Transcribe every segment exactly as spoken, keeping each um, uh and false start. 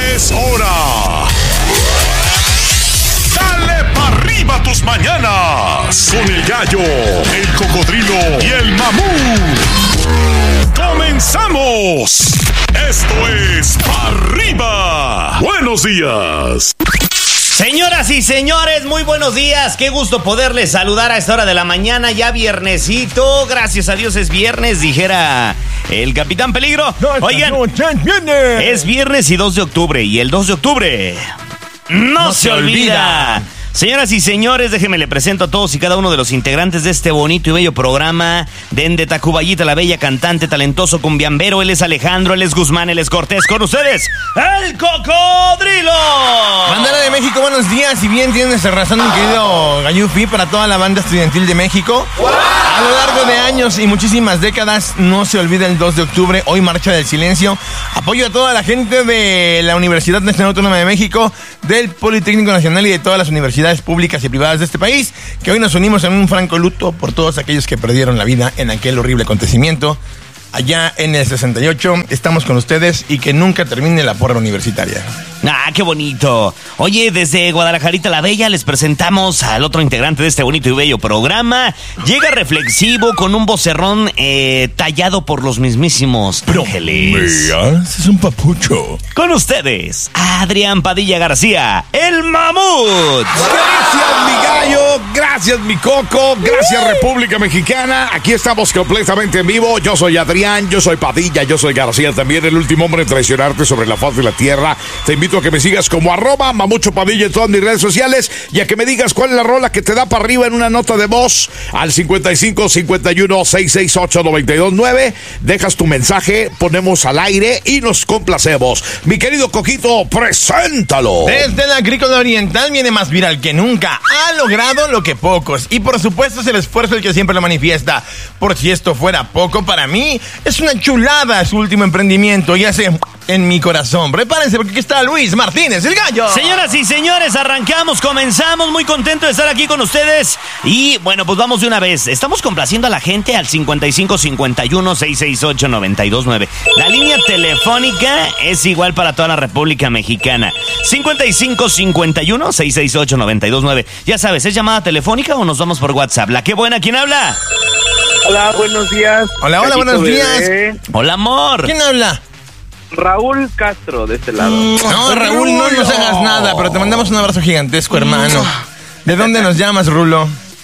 Es hora. Dale pa' arriba tus mañanas con el gallo, el cocodrilo y el mamut. ¡Comenzamos! Esto es Pa' Arriba. Buenos días. Señoras y señores, muy buenos días. Qué gusto poderles saludar a esta hora de la mañana, ya viernesito. Gracias a Dios es viernes, dijera el Capitán Peligro. Oigan, es viernes y dos de octubre, y el dos de octubre no, no se, se olvida. olvida. Señoras y señores, déjenme le presento a todos y cada uno de los integrantes de este bonito y bello programa. Dende Tacubayita, la bella cantante, talentoso cumbiambero. Él es Alejandro, él es Guzmán, él es Cortés. Con ustedes, el Cocodrilo. Bandera de México, buenos días. Y bien tienes razón, mi querido Gayufi, para toda la banda estudiantil de México. A lo largo de años y muchísimas décadas, no se olvida el dos de octubre, hoy marcha del silencio. Apoyo a toda la gente de la Universidad Nacional Autónoma de México, del Politécnico Nacional y de todas las universidades públicas y privadas de este país, que hoy nos unimos en un franco luto por todos aquellos que perdieron la vida en aquel horrible acontecimiento. Allá en el sesenta y ocho, estamos con ustedes y que nunca termine la porra universitaria. ¡Ah, qué bonito! Oye, desde Guadalajarita la Bella les presentamos al otro integrante de este bonito y bello programa. Llega reflexivo con un vocerrón eh, tallado por los mismísimos ángeles. Es un papucho. Con ustedes, Adrián Padilla García, el mamut. Gracias, mi gallo. Gracias, mi coco. Gracias, República Mexicana. Aquí estamos completamente en vivo. Yo soy Adrián, yo soy Padilla, yo soy García, también el último hombre en traicionarte sobre la faz de la tierra. Te invito a que me sigas como arroba Mamucho Padilla en todas mis redes sociales y a que me digas cuál es la rola que te da para arriba en una nota de voz al cincuenta y cinco cincuenta y uno seiscientos sesenta y ocho noventa y dos nueve. Dejas tu mensaje, ponemos al aire y nos complacemos. Mi querido Coquito, preséntalo. Desde la agrícola oriental viene más viral que nunca. Ha logrado lo que pocos. Y por supuesto es el esfuerzo el que siempre lo manifiesta. Por si esto fuera poco para mí, es una chulada su último emprendimiento y hace en mi corazón. Prepárense porque aquí está Luis Martínez, el gallo. Señoras y señores, arrancamos, comenzamos. Muy contento de estar aquí con ustedes. Y bueno, pues vamos de una vez. Estamos complaciendo a la gente al cincuenta y cinco cincuenta y uno seiscientos sesenta y ocho noventa y dos nueve. La línea telefónica es igual para toda la República Mexicana. cincuenta y cinco cincuenta y uno seiscientos sesenta y ocho noventa y dos nueve. Ya sabes, ¿es llamada telefónica o nos vamos por WhatsApp? La qué buena, ¿quién habla? Hola, buenos días. Hola, hola, buenos días. Bebé. Hola, amor. ¿Quién habla? Raúl Castro, de este lado. No, Raúl, no nos hagas nada, pero te mandamos un abrazo gigantesco, hermano. ¿De dónde nos llamas, Rulo?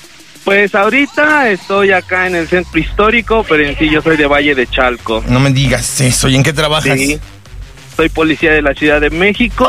Pues ahorita estoy acá en el centro histórico, pero en sí yo soy de Valle de Chalco. No me digas eso. ¿Y en qué trabajas? Sí. Soy policía de la Ciudad de México.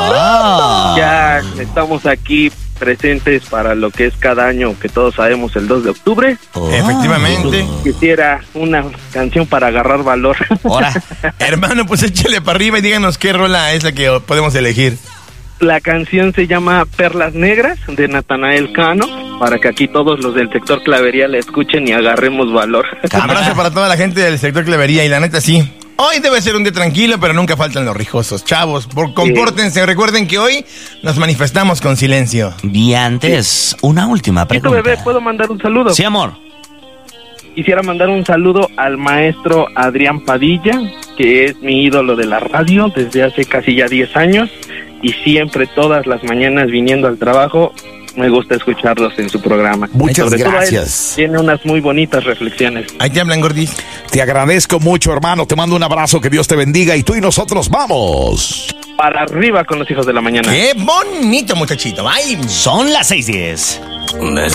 Oh, ya estamos aquí presentes para lo que es cada año, que todos sabemos, el dos de octubre. Oh. Efectivamente. Quisiera una canción para agarrar valor. Ahora, hermano, pues échale para arriba y díganos qué rola es la que podemos elegir. La canción se llama Perlas Negras, de Natanael Cano, para que aquí todos los del sector clavería la escuchen y agarremos valor. Abrazo para toda la gente del sector clavería y la neta sí. Hoy debe ser un día tranquilo, pero nunca faltan los rijosos. Chavos, por, compórtense. Sí. Recuerden que hoy nos manifestamos con silencio. Y antes, una última pregunta. ¿Listo, bebé? ¿Puedo mandar un saludo? Sí, amor. Quisiera mandar un saludo al maestro Adrián Padilla, que es mi ídolo de la radio desde hace casi ya diez años. Y siempre, todas las mañanas viniendo al trabajo, me gusta escucharlos en su programa. Muchas Sobre gracias. Todo él tiene unas muy bonitas reflexiones. Ahí te hablan, Gordis. Te agradezco mucho, hermano. Te mando un abrazo. Que Dios te bendiga. Y tú y nosotros vamos para arriba con los hijos de la mañana. ¡Qué bonito, muchachito! ¡Ay! Son las seis diez.